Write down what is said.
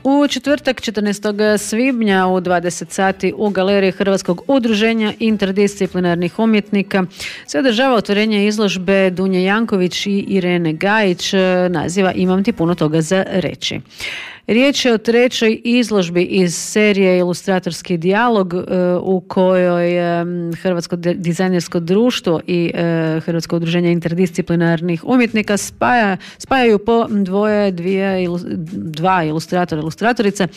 U četvrtak 14. svibnja u 20 sati u galeriji Hrvatskog udruženja interdisciplinarnih umjetnika se održava otvorenje izložbe Dunje Janković i Irene Gajić naziva Imam ti puno toga za reći. Riječ je o trećoj izložbi iz serije Ilustratorski dijalog u kojoj Hrvatsko dizajnersko društvo i Hrvatsko udruženje interdisciplinarnih umjetnika spajaju po dva ilustratora, ilustratorice